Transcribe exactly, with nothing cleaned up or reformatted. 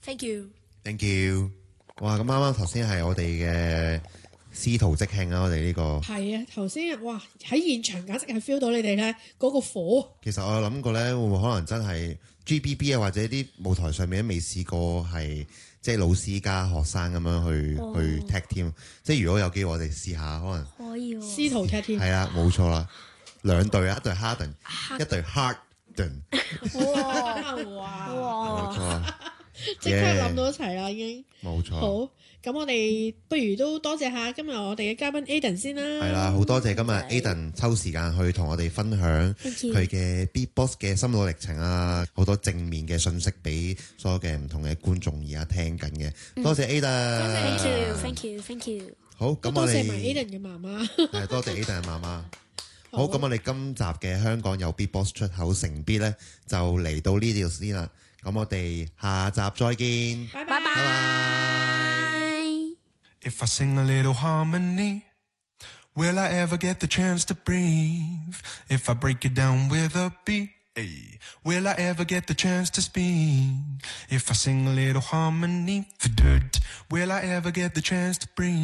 Thank you。 Thank you。哇！咁啱啱頭先係我哋嘅司徒即興啊，我哋呢、個係啊，頭先哇喺現場簡直係 feel 到你哋咧嗰個火。 其實我有諗過咧，會唔會可能真係 G B B 啊，或者啲舞台上面都未試過係即係老師加學生咁樣去、 哦、 去 tag team。即係如果有機會，我哋試下可能可以喎。 司徒 tag team 係啊，冇錯啦，兩隊啊，一隊 Harden， 一隊 Harden。 哇哇！ 冇錯。 即刻諗到一齊啦，已經。 冇錯。 好，咁我哋不如都多謝下今日我哋嘅嘉賓 Aden 先啦。 係啦，好多謝今日 Aden 抽時間去同我哋分享佢嘅 Beatbox 嘅心路歷程啊，好多正面嘅信息俾所有嘅唔同嘅觀眾而家聽緊嘅。多謝 Aden。 多謝 Thank you，Thank you，Thank you。 好，咁我哋多謝埋 Aden 嘅媽媽。 係多謝 Aden 嘅媽媽。好，咁我哋今集嘅香港有 Beatbox 出口成必咧，就嚟到呢條先啦。咁我哋下集再見， 拜拜拜。 If I sing a little harmony, will I ever get the chance to breathe? If I break it down with a beat, ay, will I ever get the chance to speak? If I sing a little harmony, will I ever get the chance to breathe?